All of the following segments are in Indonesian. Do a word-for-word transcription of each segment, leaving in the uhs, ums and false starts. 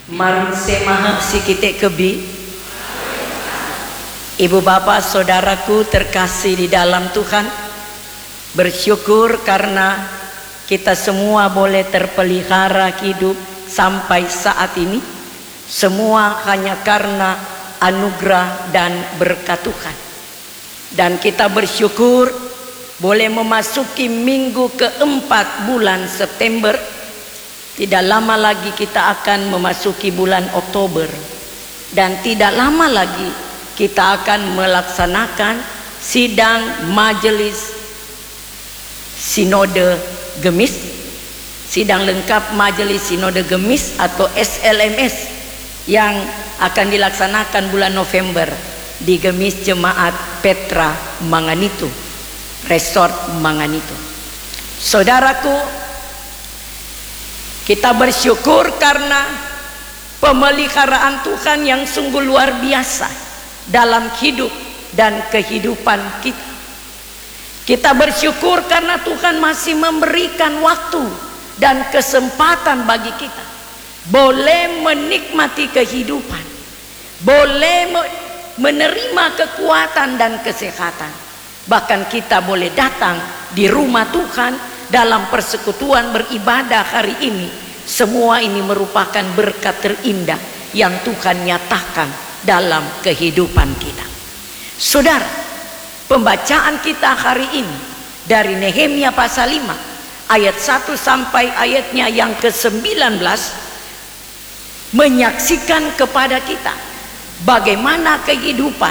Marun semaha si kita kebi. Ibu bapak saudaraku terkasih di dalam Tuhan, bersyukur karena kita semua boleh terpelihara hidup sampai saat ini. Semua hanya karena anugerah dan berkat Tuhan. Dan kita bersyukur boleh memasuki minggu keempat bulan September. Tidak lama lagi kita akan memasuki bulan Oktober. Dan tidak lama lagi kita akan melaksanakan sidang majelis Sinode Gemis. Sidang lengkap majelis Sinode Gemis atau S L M S yang akan dilaksanakan bulan November di Gemis Jemaat Petra Manganitu, Resort Manganitu. Saudaraku, kita bersyukur karena pemeliharaan Tuhan yang sungguh luar biasa dalam hidup dan kehidupan kita. Kita bersyukur karena Tuhan masih memberikan waktu dan kesempatan bagi kita boleh menikmati kehidupan, boleh menerima kekuatan dan kesehatan. Bahkan kita boleh datang di rumah Tuhan dalam persekutuan beribadah hari ini. Semua ini merupakan berkat terindah yang Tuhan nyatakan dalam kehidupan kita. Saudara, pembacaan kita hari ini dari Nehemia pasal lima ayat satu sampai ayatnya yang ke sembilan belas menyaksikan kepada kita bagaimana kehidupan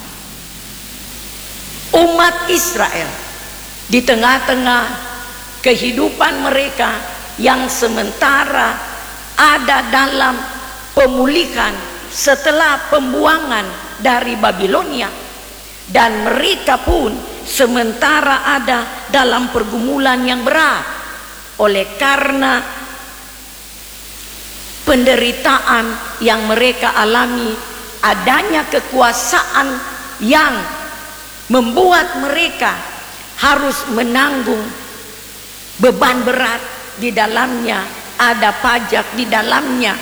umat Israel di tengah-tengah kehidupan mereka yang sementara ada dalam pemulihan setelah pembuangan dari Babilonia, dan mereka pun sementara ada dalam pergumulan yang berat oleh karena penderitaan yang mereka alami, adanya kekuasaan yang membuat mereka harus menanggung beban berat. Di dalamnya ada pajak, di dalamnya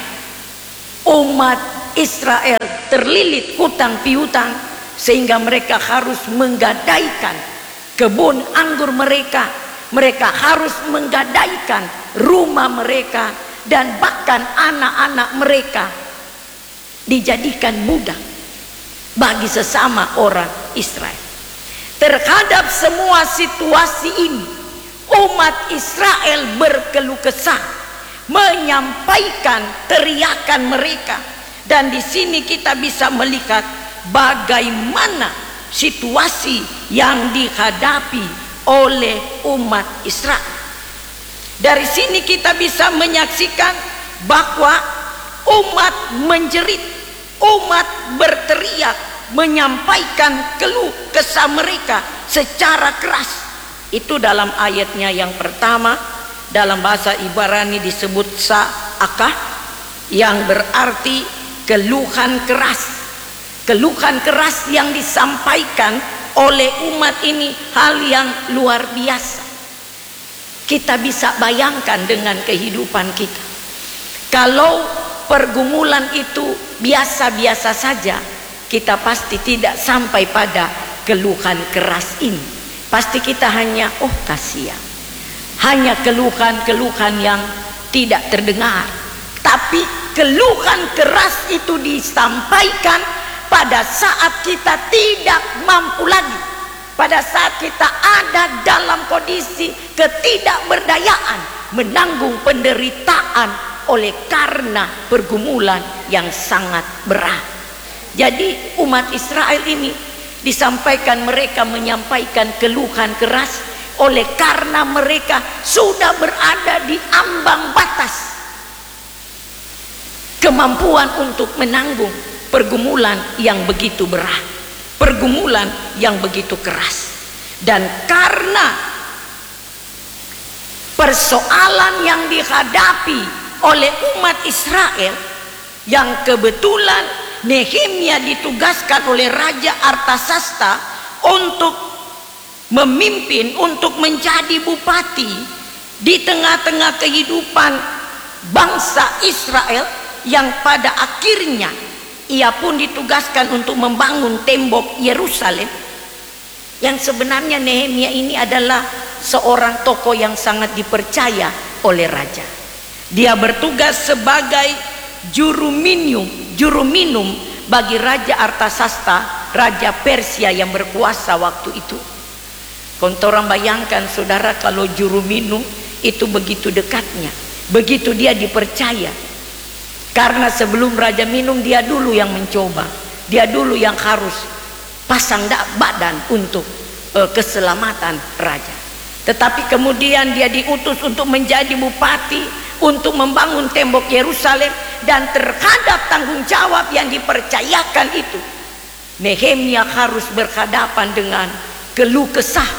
umat Israel terlilit hutang piutang, sehingga mereka harus menggadaikan kebun anggur mereka, mereka harus menggadaikan rumah mereka, dan bahkan anak-anak mereka dijadikan budak bagi sesama orang Israel. Terhadap semua situasi ini, umat Israel berkeluh kesah, menyampaikan teriakan mereka, dan di sini kita bisa melihat bagaimana situasi yang dihadapi oleh umat Israel. Dari sini kita bisa menyaksikan bahwa umat menjerit, umat berteriak, menyampaikan keluh kesah mereka secara keras. Itu dalam ayatnya yang pertama, dalam bahasa Ibrani disebut sa'akah, yang berarti keluhan keras. Keluhan keras yang disampaikan oleh umat ini hal yang luar biasa. Kita bisa bayangkan dengan kehidupan kita. Kalau pergumulan itu biasa-biasa saja, kita pasti tidak sampai pada keluhan keras ini. Pasti kita hanya, oh kasihan, hanya keluhan-keluhan yang tidak terdengar. Tapi keluhan keras itu disampaikan pada saat kita tidak mampu lagi, pada saat kita ada dalam kondisi ketidakberdayaan, menanggung penderitaan oleh karena pergumulan yang sangat berat. Jadi umat Israel ini disampaikan mereka menyampaikan keluhan keras oleh karena mereka sudah berada di ambang batas kemampuan untuk menanggung pergumulan yang begitu berat, pergumulan yang begitu keras. Dan karena persoalan yang dihadapi oleh umat Israel, yang kebetulan Nehemia ditugaskan oleh Raja Artasasta untuk memimpin, untuk menjadi bupati di tengah-tengah kehidupan bangsa Israel, yang pada akhirnya ia pun ditugaskan untuk membangun tembok Yerusalem. Yang sebenarnya Nehemia ini adalah seorang tokoh yang sangat dipercaya oleh raja. Dia bertugas sebagai juru minum, juru minum bagi Raja Artasasta, raja Persia yang berkuasa waktu itu. Kontorang bayangkan saudara, kalau juru minum itu begitu dekatnya, begitu dia dipercaya. Karena sebelum raja minum, dia dulu yang mencoba, dia dulu yang harus pasang badan untuk uh, keselamatan raja. Tetapi kemudian dia diutus untuk menjadi bupati, untuk membangun tembok Yerusalem, dan terhadap tanggung jawab yang dipercayakan itu, Nehemia harus berhadapan dengan keluh kesah,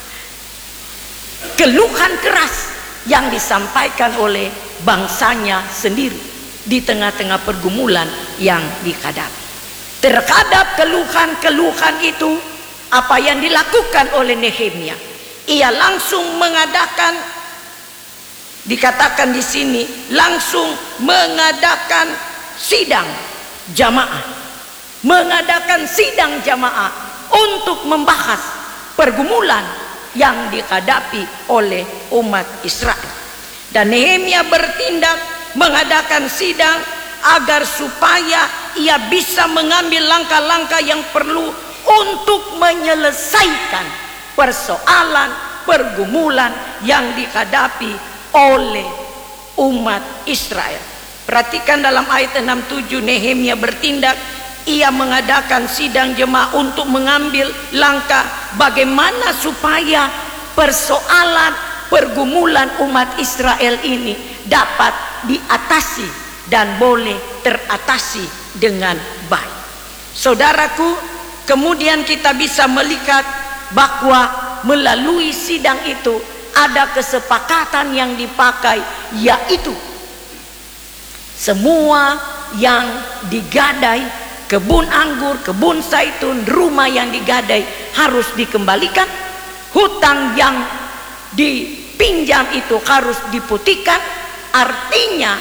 keluhan keras yang disampaikan oleh bangsanya sendiri di tengah-tengah pergumulan yang dihadapi. Terhadap keluhan-keluhan itu, apa yang dilakukan oleh Nehemia? Ia langsung mengadakan, dikatakan di sini, langsung mengadakan sidang jamaah, mengadakan sidang jamaah untuk membahas pergumulan yang dihadapi oleh umat Israel. Dan Nehemia bertindak mengadakan sidang agar supaya ia bisa mengambil langkah-langkah yang perlu untuk menyelesaikan persoalan pergumulan yang dihadapi oleh umat Israel. Perhatikan dalam ayat enam puluh tujuh, Nehemia bertindak, ia mengadakan sidang jemaah untuk mengambil langkah bagaimana supaya persoalan pergumulan umat Israel ini dapat diatasi dan boleh teratasi dengan baik. Saudaraku, kemudian kita bisa melihat bahwa melalui sidang itu ada kesepakatan yang dipakai, yaitu semua yang digadai, kebun anggur, kebun zaitun, rumah yang digadai harus dikembalikan, hutang yang dipinjam itu harus diputihkan. Artinya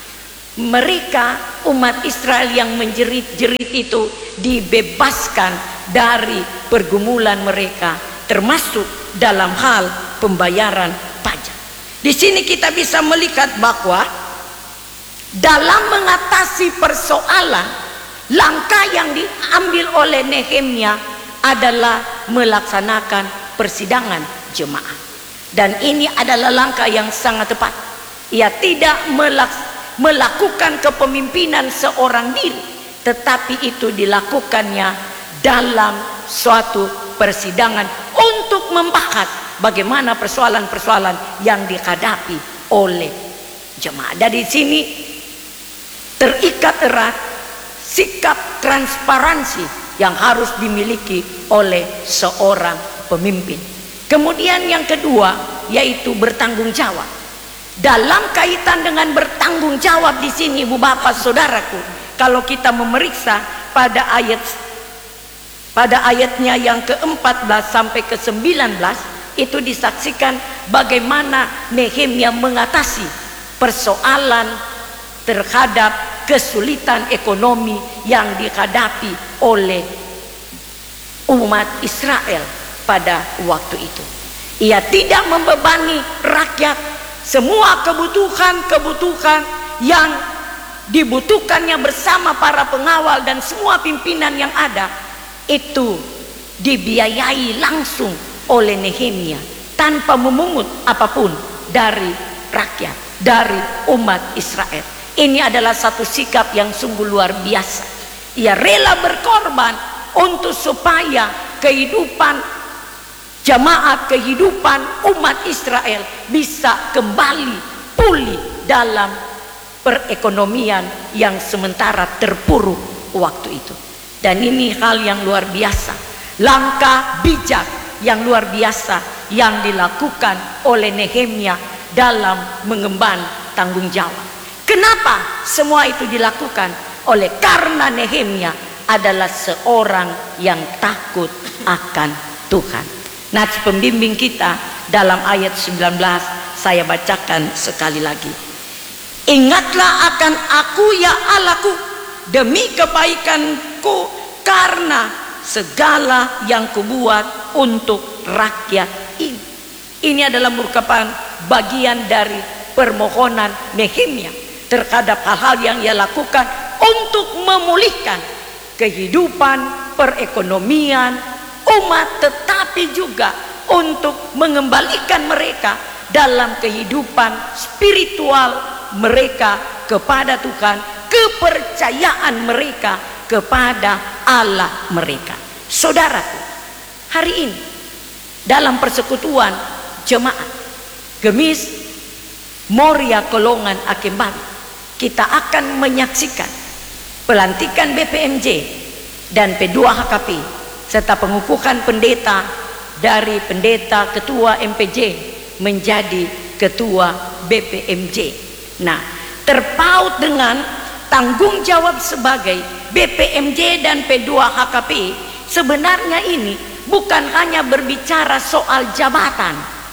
mereka, umat Israel yang menjerit-jerit itu, dibebaskan dari pergumulan mereka, termasuk dalam hal pembayaran pajak. Di sini kita bisa melihat bahwa dalam mengatasi persoalan, langkah yang diambil oleh Nehemia adalah melaksanakan persidangan jemaah. Dan ini adalah langkah yang sangat tepat. Ia tidak melaksanakan melakukan kepemimpinan seorang diri, tetapi itu dilakukannya dalam suatu persidangan untuk membahas bagaimana persoalan-persoalan yang dihadapi oleh jemaah. Dari sini terikat erat sikap transparansi yang harus dimiliki oleh seorang pemimpin. Kemudian yang kedua, yaitu bertanggung jawab. Dalam kaitan dengan bertanggung jawab di sini, Ibu Bapak Saudaraku, kalau kita memeriksa pada ayat pada ayatnya yang keempat belas sampai ke sembilan belas, itu disaksikan bagaimana Nehemia mengatasi persoalan terhadap kesulitan ekonomi yang dihadapi oleh umat Israel pada waktu itu. Ia tidak membebani rakyat. Semua kebutuhan-kebutuhan yang dibutuhkannya bersama para pengawal dan semua pimpinan yang ada, itu dibiayai langsung oleh Nehemia tanpa memungut apapun dari rakyat, dari umat Israel. Ini adalah satu sikap yang sungguh luar biasa. Ia rela berkorban untuk supaya kehidupan jamaat, kehidupan umat Israel bisa kembali pulih dalam perekonomian yang sementara terpuruk waktu itu. Dan ini hal yang luar biasa, langkah bijak yang luar biasa yang dilakukan oleh Nehemia dalam mengemban tanggung jawab. Kenapa semua itu dilakukan? Oleh karena Nehemia adalah seorang yang takut akan Tuhan. Nats pembimbing kita dalam ayat sembilan belas saya bacakan sekali lagi. Ingatlah akan aku ya Allahku, demi kebaikanku, karena segala yang kubuat untuk rakyat ini. Ini adalah merupakan bagian dari permohonan Nehemia terhadap hal-hal yang ia lakukan untuk memulihkan kehidupan perekonomian umat, tetapi juga untuk mengembalikan mereka dalam kehidupan spiritual mereka kepada Tuhan, kepercayaan mereka kepada Allah mereka. Saudaraku, hari ini dalam persekutuan jemaat Gemis Moria Kolongan Akembali, kita akan menyaksikan pelantikan B P M J dan P dua H K P serta pengukuhan pendeta dari pendeta ketua M P J menjadi ketua B P M J. Nah, terpaut dengan tanggung jawab sebagai B P M J dan P dua H K P, sebenarnya ini bukan hanya berbicara soal jabatan,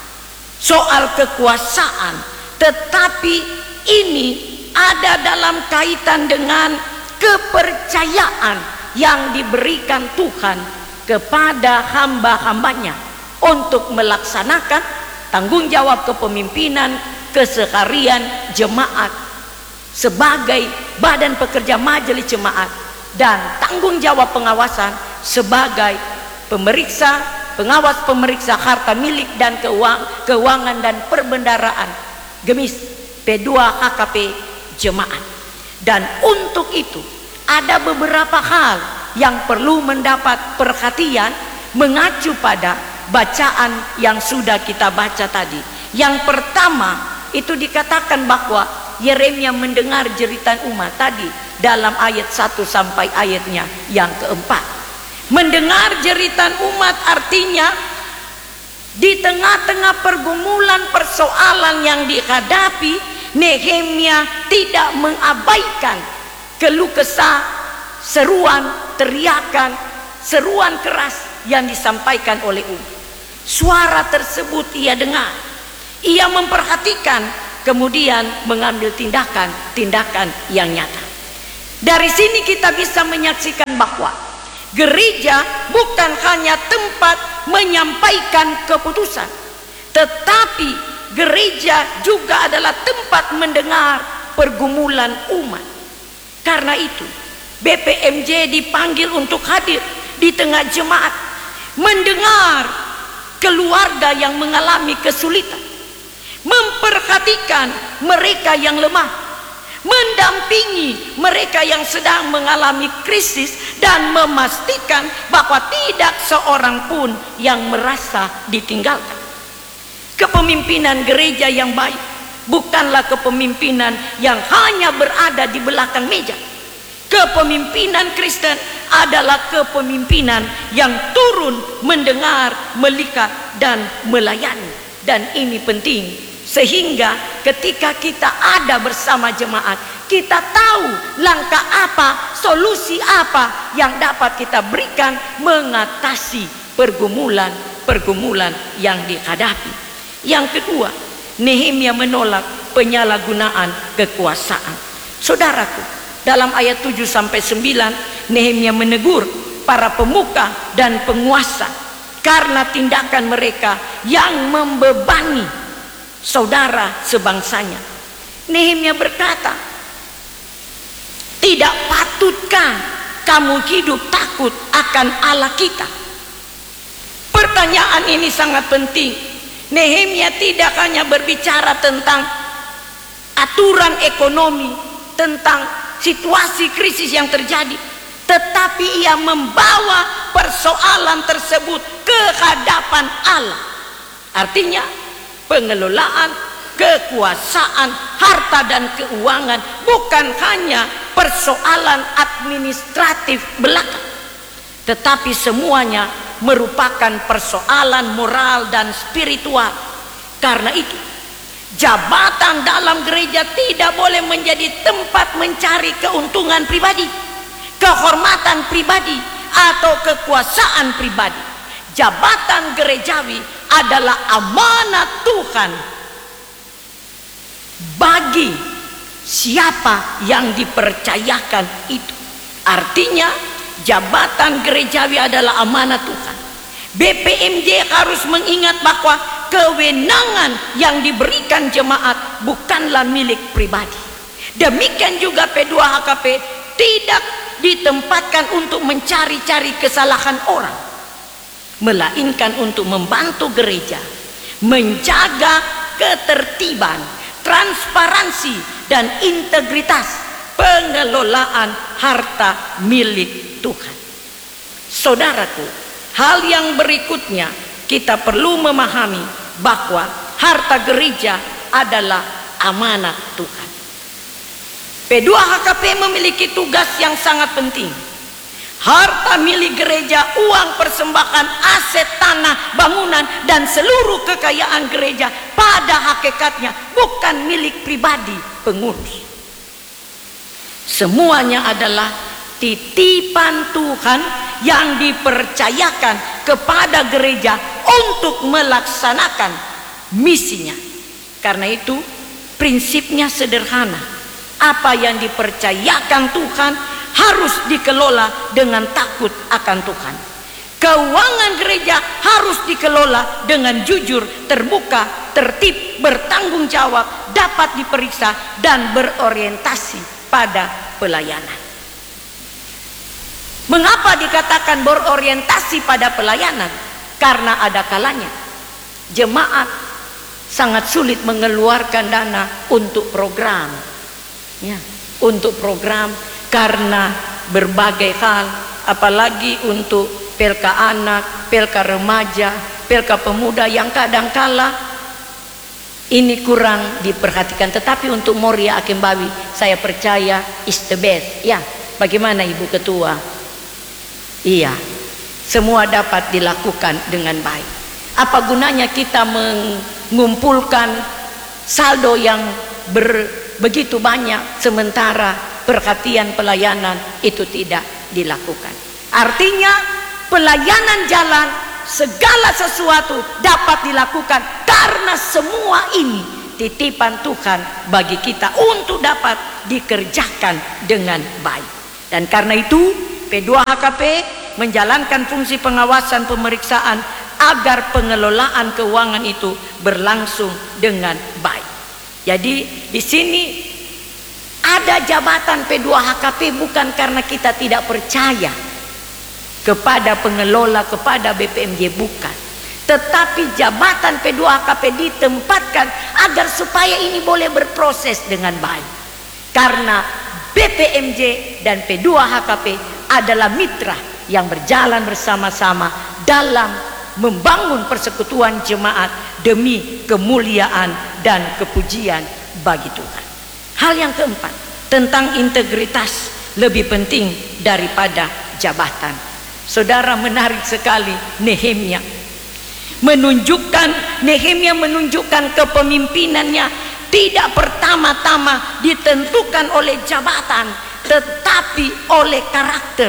soal kekuasaan, tetapi ini ada dalam kaitan dengan kepercayaan yang diberikan Tuhan kepada hamba-hambanya untuk melaksanakan tanggung jawab kepemimpinan keseharian jemaat sebagai badan pekerja majelis jemaat, dan tanggung jawab pengawasan sebagai pemeriksa, pengawas pemeriksa harta milik dan keuang, keuangan dan perbendaraan Gemis P dua H K P jemaat. Dan untuk itu ada beberapa hal yang perlu mendapat perhatian mengacu pada bacaan yang sudah kita baca tadi. Yang pertama itu dikatakan bahwa Yeremia mendengar jeritan umat tadi dalam ayat satu sampai ayatnya yang keempat. Mendengar jeritan umat artinya di tengah-tengah pergumulan persoalan yang dihadapi, Nehemia tidak mengabaikan keluh kesah, seruan, teriakan, seruan keras yang disampaikan oleh umat. Suara tersebut ia dengar, ia memperhatikan, kemudian mengambil tindakan-tindakan yang nyata. Dari sini kita bisa menyaksikan bahwa gereja bukan hanya tempat menyampaikan keputusan, tetapi gereja juga adalah tempat mendengar pergumulan umat. Karena itu B P M J dipanggil untuk hadir di tengah jemaat, mendengar keluarga yang mengalami kesulitan, memperhatikan mereka yang lemah, mendampingi mereka yang sedang mengalami krisis, dan memastikan bahwa tidak seorang pun yang merasa ditinggalkan. Kepemimpinan gereja yang baik bukanlah kepemimpinan yang hanya berada di belakang meja. Kepemimpinan Kristen adalah kepemimpinan yang turun mendengar, melihat, dan melayani. Dan ini penting, sehingga ketika kita ada bersama jemaat, kita tahu langkah apa, solusi apa yang dapat kita berikan mengatasi pergumulan-pergumulan yang dihadapi. Yang kedua, Nehemia menolak penyalahgunaan kekuasaan. Saudaraku, dalam ayat tujuh sampai sembilan, Nehemia menegur para pemuka dan penguasa karena tindakan mereka yang membebani saudara sebangsanya. Nehemia berkata, tidak patutkah kamu hidup takut akan Allah kita? Pertanyaan ini sangat penting. Nehemia tidak hanya berbicara tentang aturan ekonomi, tentang situasi krisis yang terjadi, tetapi ia membawa persoalan tersebut ke hadapan Allah. Artinya pengelolaan kekuasaan, harta dan keuangan bukan hanya persoalan administratif belaka, tetapi semuanya merupakan persoalan moral dan spiritual. Karena itu, jabatan dalam gereja tidak boleh menjadi tempat mencari keuntungan pribadi, kehormatan pribadi, atau kekuasaan pribadi. Jabatan gerejawi adalah amanat Tuhan bagi siapa yang dipercayakan itu. Artinya jabatan gerejawi adalah amanah Tuhan. B P M J harus mengingat bahwa kewenangan yang diberikan jemaat bukanlah milik pribadi. Demikian juga P dua H K P tidak ditempatkan untuk mencari-cari kesalahan orang, melainkan untuk membantu gereja menjaga ketertiban, transparansi, dan integritas pengelolaan harta milik Tuhan. Saudaraku, hal yang berikutnya kita perlu memahami bahwa harta gereja adalah amanat Tuhan. P dua H K P memiliki tugas yang sangat penting. Harta milik gereja, uang persembahan, aset tanah, bangunan, dan seluruh kekayaan gereja pada hakikatnya bukan milik pribadi pengurus. Semuanya adalah titipan Tuhan yang dipercayakan kepada gereja untuk melaksanakan misinya. Karena itu prinsipnya sederhana. Apa yang dipercayakan Tuhan harus dikelola dengan takut akan Tuhan. Keuangan gereja harus dikelola dengan jujur, terbuka, tertib, bertanggung jawab, dapat diperiksa, dan berorientasi pada pelayanan. Mengapa dikatakan berorientasi pada pelayanan? Karena ada kalanya jemaat sangat sulit mengeluarkan dana untuk program, ya, untuk program karena berbagai hal, apalagi untuk P L K anak, P L K remaja, P L K pemuda yang kadangkala ini kurang diperhatikan. Tetapi untuk Moria Akembawi saya percaya is the best. Ya, bagaimana Ibu Ketua? Iya, semua dapat dilakukan dengan baik. Apa gunanya kita mengumpulkan saldo yang ber, begitu banyak sementara perhatian pelayanan itu tidak dilakukan. Artinya pelayanan jalan, segala sesuatu dapat dilakukan karena semua ini titipan Tuhan bagi kita untuk dapat dikerjakan dengan baik. Dan karena itu P dua H K P menjalankan fungsi pengawasan pemeriksaan agar pengelolaan keuangan itu berlangsung dengan baik. Jadi di sini ada jabatan P dua H K P bukan karena kita tidak percaya kepada pengelola, kepada B P M J, bukan. Tetapi jabatan P dua H K P ditempatkan agar supaya ini boleh berproses dengan baik. Karena B P M J dan P dua H K P adalah mitra yang berjalan bersama-sama dalam membangun persekutuan jemaat demi kemuliaan dan kepujian bagi Tuhan. Hal yang keempat, tentang integritas lebih penting daripada jabatan. Saudara, menarik sekali Nehemia menunjukkan Nehemia menunjukkan kepemimpinannya tidak pertama-tama ditentukan oleh jabatan, tetapi oleh karakter.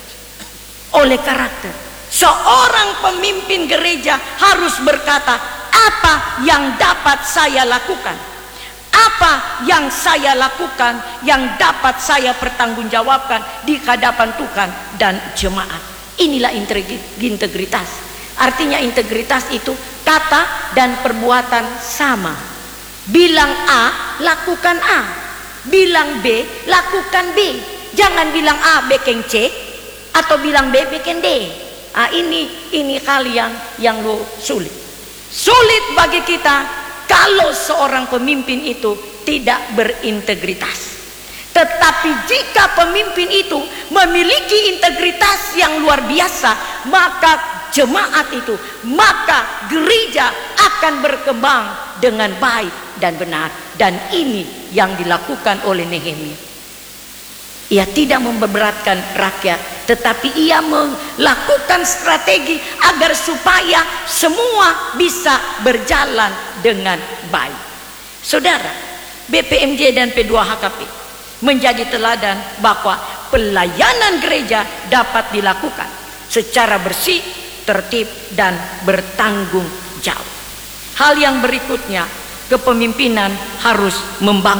Oleh karakter. Seorang pemimpin gereja harus berkata, apa yang dapat saya lakukan? Apa yang saya lakukan yang dapat saya pertanggungjawabkan di hadapan Tuhan dan jemaat? Inilah integritas. Artinya integritas itu kata dan perbuatan sama. Bilang A, lakukan A. Bilang B, lakukan B. Jangan bilang A, bikin C, atau bilang B, bikin D. Ah, ini ini hal yang yang lo sulit. Sulit bagi kita kalau seorang pemimpin itu tidak berintegritas. Tetapi jika pemimpin itu memiliki integritas yang luar biasa, maka jemaat itu, maka gereja akan berkembang dengan baik dan benar. Dan ini yang dilakukan oleh Nehemia. Ia tidak memberatkan rakyat, tetapi ia melakukan strategi agar supaya semua bisa berjalan dengan baik. Saudara, B P M J dan P dua H K P menjadi teladan bahwa pelayanan gereja dapat dilakukan secara bersih, tertib, dan bertanggung jawab. Hal yang berikutnya, kepemimpinan harus membangun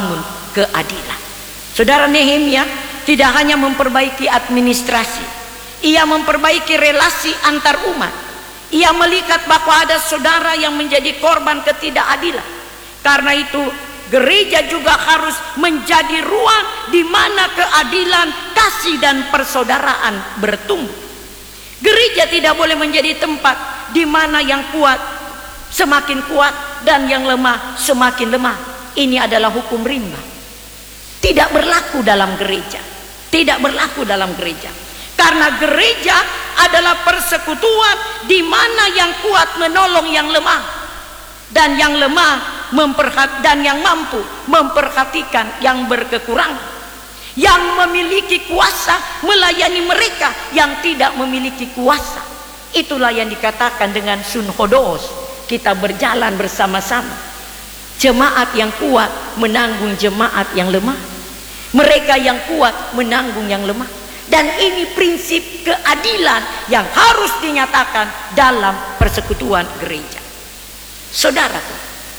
keadilan. Saudara, Nehemia tidak hanya memperbaiki administrasi, ia memperbaiki relasi antar umat. Ia melihat bahwa ada saudara yang menjadi korban ketidakadilan. Karena itu gereja juga harus menjadi ruang di mana keadilan, kasih dan persaudaraan bertumbuh. Gereja tidak boleh menjadi tempat di mana yang kuat semakin kuat dan yang lemah semakin lemah. Ini adalah hukum rimba. Tidak berlaku dalam gereja. Tidak berlaku dalam gereja. Karena gereja adalah persekutuan di mana yang kuat menolong yang lemah, dan yang lemah memperhat dan yang mampu memperhatikan yang berkekurangan, yang memiliki kuasa melayani mereka yang tidak memiliki kuasa. Itulah yang dikatakan dengan sunhodos, kita berjalan bersama-sama. Jemaat yang kuat menanggung jemaat yang lemah, mereka yang kuat menanggung yang lemah. Dan ini prinsip keadilan yang harus dinyatakan dalam persekutuan gereja. Saudaraku,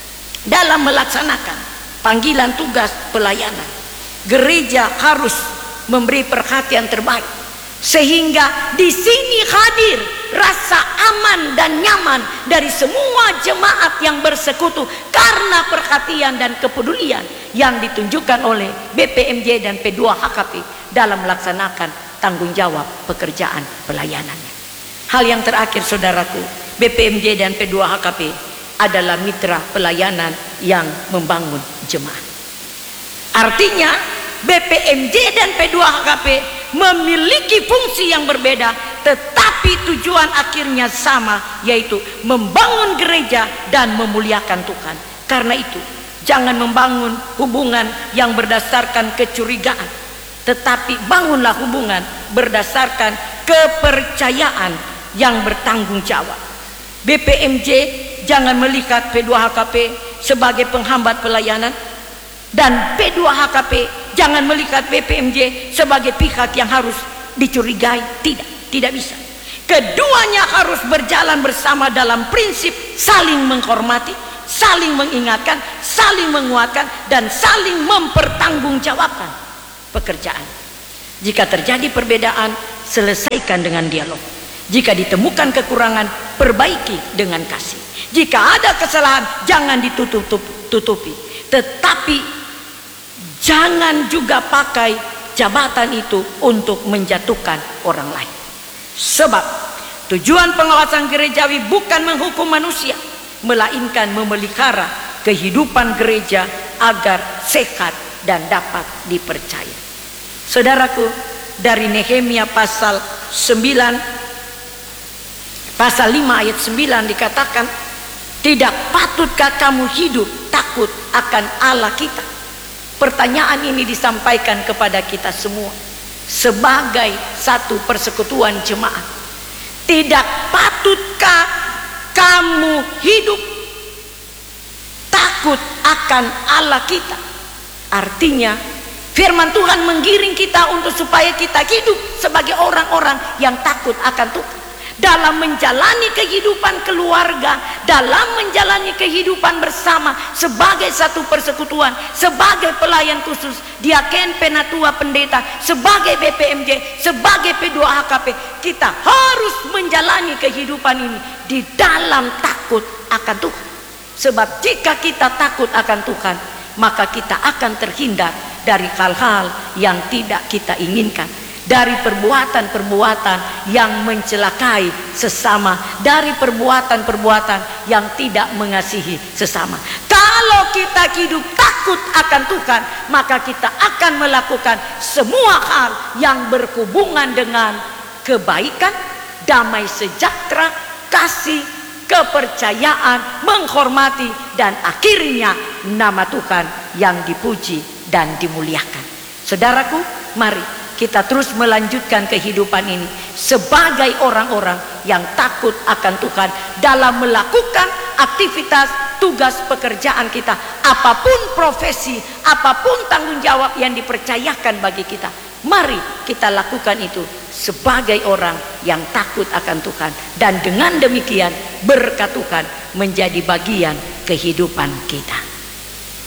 dalam melaksanakan panggilan tugas pelayanan, gereja harus memberi perhatian terbaik, sehingga di sini hadir rasa aman dan nyaman dari semua jemaat yang bersekutu karena perhatian dan kepedulian yang ditunjukkan oleh B P M J dan P dua H K P dalam melaksanakan tanggung jawab pekerjaan pelayanannya. Hal yang terakhir, saudaraku, B P M J dan P dua H K P adalah mitra pelayanan yang membangun jemaat. Artinya B P M J dan P dua H K P memiliki fungsi yang berbeda, tetapi tujuan akhirnya sama, yaitu membangun gereja dan memuliakan Tuhan. Karena itu jangan membangun hubungan yang berdasarkan kecurigaan, tetapi bangunlah hubungan berdasarkan kepercayaan yang bertanggung jawab. B P M J jangan melihat P dua H K P sebagai penghambat pelayanan, dan P dua H K P jangan melihat B P M J sebagai pihak yang harus dicurigai. Tidak, tidak bisa. Keduanya harus berjalan bersama dalam prinsip saling menghormati, saling mengingatkan, saling menguatkan, dan saling mempertanggungjawabkan pekerjaan. Jika terjadi perbedaan, selesaikan dengan dialog. Jika ditemukan kekurangan, perbaiki dengan kasih. Jika ada kesalahan, jangan ditutup-tutupi, tetapi jangan juga pakai jabatan itu untuk menjatuhkan orang lain. Sebab tujuan pengawasan gerejawi bukan menghukum manusia, melainkan memelihara kehidupan gereja agar sehat dan dapat dipercaya. Saudaraku, dari Nehemia pasal sembilan, pasal lima ayat sembilan dikatakan, tidak patutkah kamu hidup takut akan Allah kita? Pertanyaan ini disampaikan kepada kita semua sebagai satu persekutuan jemaat. Tidak patutkah kamu hidup takut akan Allah kita? Artinya firman Tuhan menggiring kita untuk supaya kita hidup sebagai orang-orang yang takut akan Tuhan dalam menjalani kehidupan keluarga, dalam menjalani kehidupan bersama sebagai satu persekutuan, sebagai pelayan khusus, diaken, penatua, pendeta, sebagai B P M J, sebagai P dua H K P. Kita harus menjalani kehidupan ini di dalam takut akan Tuhan. Sebab jika kita takut akan Tuhan, maka kita akan terhindar dari hal-hal yang tidak kita inginkan, dari perbuatan-perbuatan yang mencelakai sesama, dari perbuatan-perbuatan yang tidak mengasihi sesama. Kalau kita hidup takut akan Tuhan, maka kita akan melakukan semua hal yang berhubungan dengan kebaikan, damai sejahtera, kasih, kepercayaan, menghormati, dan akhirnya nama Tuhan yang dipuji dan dimuliakan. Saudaraku, mari kita terus melanjutkan kehidupan ini sebagai orang-orang yang takut akan Tuhan dalam melakukan aktivitas tugas pekerjaan kita, apapun profesi, apapun tanggung jawab yang dipercayakan bagi kita. Mari kita lakukan itu sebagai orang yang takut akan Tuhan, dan dengan demikian berkat Tuhan menjadi bagian kehidupan kita.